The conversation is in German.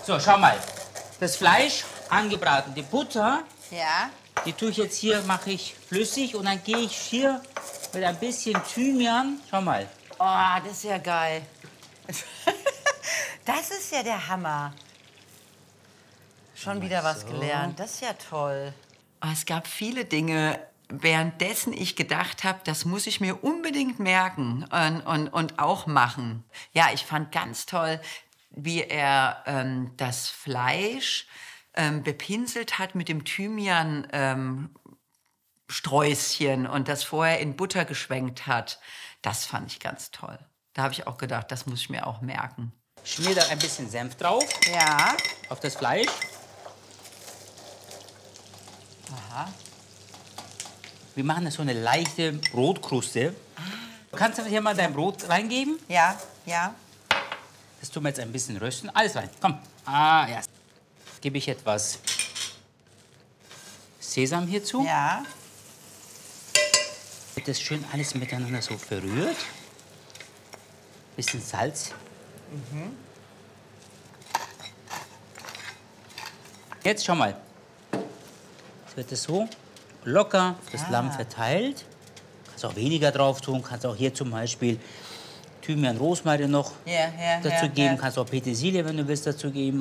So, schau mal. Das Fleisch angebraten, die Butter, Ja. die tue ich jetzt hier, mache ich flüssig und dann gehe ich hier mit ein bisschen Thymian, schau mal. Oh, das ist ja geil. Das ist ja der Hammer. Schon wieder was gelernt. Das ist ja toll. Es gab viele Dinge, währenddessen ich gedacht habe, das muss ich mir unbedingt merken und auch machen. Ja, ich fand ganz toll, wie er das Fleisch bepinselt hat mit dem Thymian Sträußchen und das vorher in Butter geschwenkt hat. Das fand ich ganz toll. Da habe ich auch gedacht, das muss ich mir auch merken. Schmier da ein bisschen Senf drauf. Ja. Auf das Fleisch. Aha. Wir machen das so eine leichte Brotkruste. Kannst du hier mal dein Brot reingeben? Ja, ja. Das tun wir jetzt ein bisschen rösten. Alles rein. Komm. Ah, ja. Gebe ich etwas Sesam hierzu. Ja. Wird das schön alles miteinander so verrührt. Bisschen Salz. Jetzt schau mal. Jetzt wird es so locker auf das Lamm verteilt. Kannst auch weniger drauf tun. Kannst auch hier zum Beispiel Thymian, Rosmarin noch Ja, dazu geben. Kannst auch Petersilie, wenn du willst, dazu geben.